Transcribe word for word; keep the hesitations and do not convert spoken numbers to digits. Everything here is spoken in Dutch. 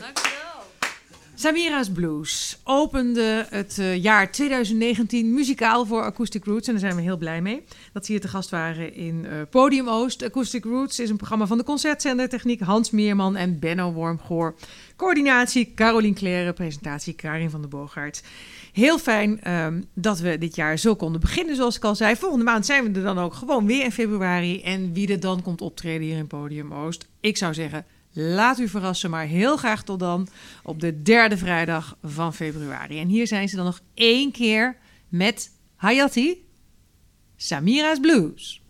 Dankjewel. Samira's Blues opende het uh, jaar twintig negentien muzikaal voor Acoustic Roots. En daar zijn we heel blij mee dat ze hier te gast waren in uh, Podium Oost. Acoustic Roots is een programma van de Concertzender Techniek, Hans Meerman en Benno Wormgoor. Coördinatie Carolien Claire, presentatie Karin van der Boogaard. Heel fijn um, dat we dit jaar zo konden beginnen, zoals ik al zei. Volgende maand zijn we er dan ook gewoon weer in februari. En wie er dan komt optreden hier in Podium Oost, ik zou zeggen, laat u verrassen, maar heel graag tot dan op de derde vrijdag van februari. En hier zijn ze dan nog één keer met Hayati, Samira's Blues.